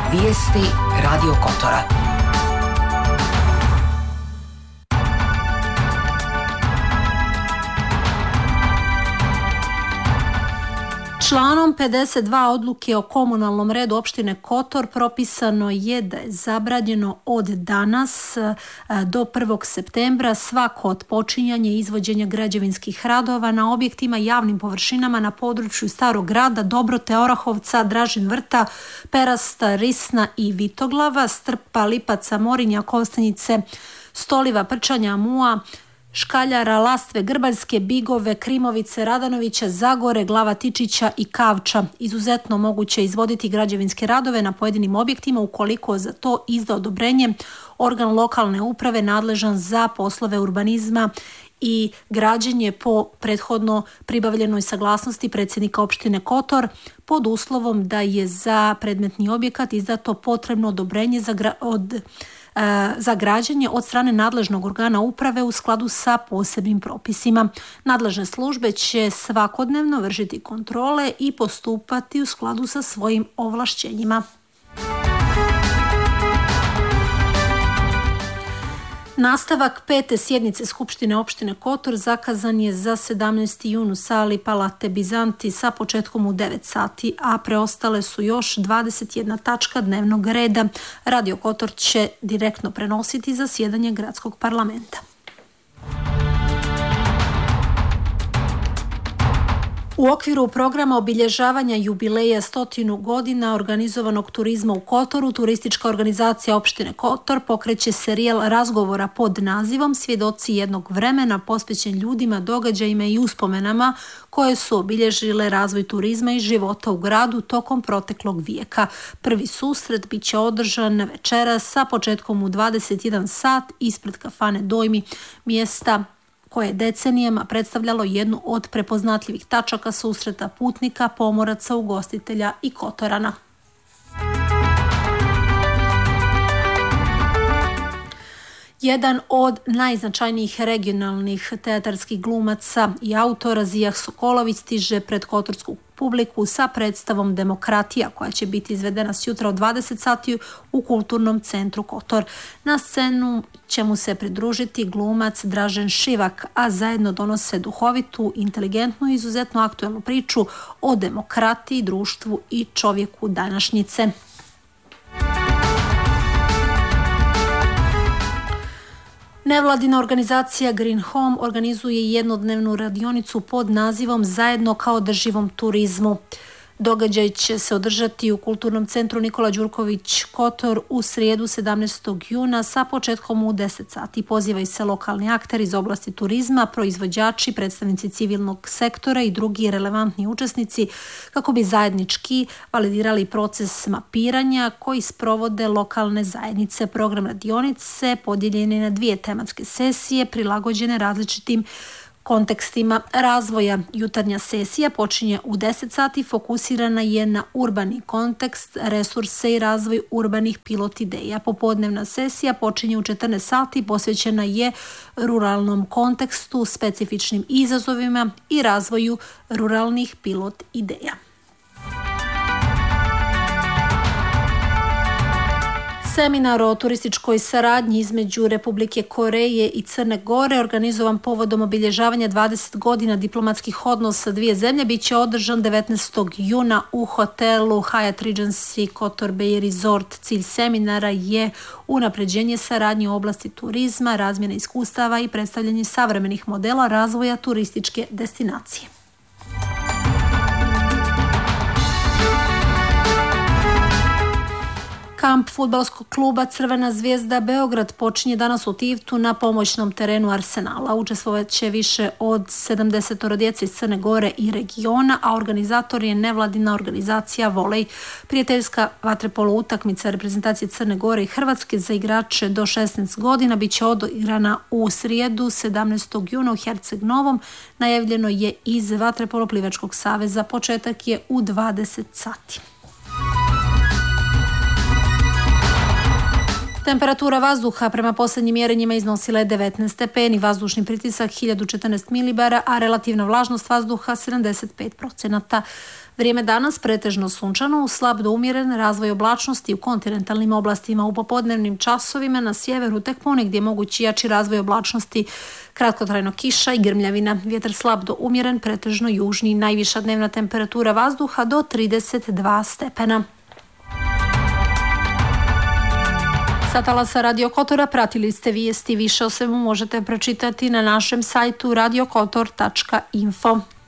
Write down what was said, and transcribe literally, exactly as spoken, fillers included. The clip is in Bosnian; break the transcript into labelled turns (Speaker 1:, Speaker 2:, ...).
Speaker 1: Vijesti Radio Kotora.
Speaker 2: Članom pedeset dva odluke o komunalnom redu opštine Kotor propisano je da je zabranjeno od danas do prvog septembra svako otpočinjanje i izvođenja građevinskih radova na objektima i javnim površinama na području Starog grada, Dobrote, Orahovca, Dražin vrta, Perasta, Risna i Vitoglava, Strpa, Lipaca, Morinja, Kostanjice, Stoliva, Prčanja, Mua, Škaljara, Lastve, Grbaljske, Bigove, Krimovice, Radanovića, Zagore, Glava Tičića i Kavča. Izuzetno moguće izvoditi građevinske radove na pojedinim objektima ukoliko za to izda odobrenje organ lokalne uprave nadležan za poslove urbanizma i građenje po prethodno pribavljenoj saglasnosti predsjednika opštine Kotor pod uslovom da je za predmetni objekat izdato potrebno odobrenje za gra- od za građenje od strane nadležnog organa uprave u skladu sa posebnim propisima. Nadležne službe će svakodnevno vršiti kontrole i postupati u skladu sa svojim ovlašćenjima. Nastavak pete sjednice Skupštine opštine Kotor zakazan je za sedamnaesti jun u sali Palate Bizanti sa početkom u devet sati, a preostale su još dvadeset jedna tačka dnevnog reda. Radio Kotor će direktno prenositi zasjedanje gradskog parlamenta. U okviru programa obilježavanja jubileja stotinu godina organizovanog turizma u Kotoru, turistička organizacija opštine Kotor pokreće serijal razgovora pod nazivom Svjedoci jednog vremena posvećen ljudima, događajima i uspomenama koje su obilježile razvoj turizma i života u gradu tokom proteklog vijeka. Prvi susret bit će održan večeras sa početkom u dvadeset jedan sat ispred kafane Dojmi, mjesta koje je decenijama predstavljalo jednu od prepoznatljivih tačaka susreta putnika, pomoraca, ugostitelja i Kotorana. Jedan od najznačajnijih regionalnih teatarskih glumaca i autora Zijah Sokolović stiže pred kotorsku publiku sa predstavom Demokratija koja će biti izvedena sjutra od dvadeset sati u Kulturnom centru Kotor. Na scenu će mu se pridružiti glumac Dražen Šivak, a zajedno donose duhovitu, inteligentnu i izuzetno aktuelnu priču o demokratiji, društvu i čovjeku današnjice. Nevladina organizacija Green Home organizuje jednodnevnu radionicu pod nazivom Zajedno kao održivom turizmu. Događaj će se održati u Kulturnom centru Nikola Đurković Kotor u srijedu sedamnaestog juna sa početkom u deset sati. Pozivaju se lokalni akteri iz oblasti turizma, proizvođači, predstavnici civilnog sektora i drugi relevantni učesnici kako bi zajednički validirali proces mapiranja koji sprovode lokalne zajednice. Program radionice podijeljen je na dvije tematske sesije prilagođene različitim kontekstima razvoja. Jutarnja sesija počinje u deset sati, fokusirana je na urbani kontekst, resurse i razvoj urbanih pilot ideja. Popodnevna sesija počinje u četrnaest sati, posvećena je ruralnom kontekstu, specifičnim izazovima i razvoju ruralnih pilot ideja. Seminar o turističkoj saradnji između Republike Koreje i Crne Gore, organizovan povodom obilježavanja dvadeset godina diplomatskih odnosa dvije zemlje, bit će održan devetnaestog juna u hotelu Hyatt Regency Kotor Bay Resort. Cilj seminara je unapređenje saradnje u oblasti turizma, razmjene iskustava i predstavljanje savremenih modela razvoja turističke destinacije. Kamp fudbalskog kluba Crvena zvijezda Beograd počinje danas u Tivtu na pomoćnom terenu Arsenala. Učestvovat će više od sedamdeset djece iz Crne Gore i regiona, a organizator je nevladina organizacija Volej. Prijateljska vaterpolo utakmica reprezentacije Crne Gore i Hrvatske za igrače do šesnaest godina bit će odigrana u srijedu sedamnaestog juna u Herceg Novom. Najavljeno je iz Vaterpolo plivačkog saveza. Početak je u dvadeset sati. Temperatura vazduha prema posljednjim mjerenjima iznosila je devetnaest stepeni, vazdušni pritisak hiljadu četrnaest milibara, a relativna vlažnost vazduha sedamdeset pet procenata. Vrijeme danas pretežno sunčano, uz slab do umjeren razvoj oblačnosti u kontinentalnim oblastima. U popodnevnim časovima na sjeveru tek ponegdje mogući jači razvoj oblačnosti, kratkotrajno kiša i grmljavina. Vjetar slab do umjeren, pretežno južni. Najviša dnevna temperatura vazduha do trideset dva stepena. Sa talasa Radio Kotora pratili ste vijesti. Više o svemu možete pročitati na našem sajtu radio kotor tačka info.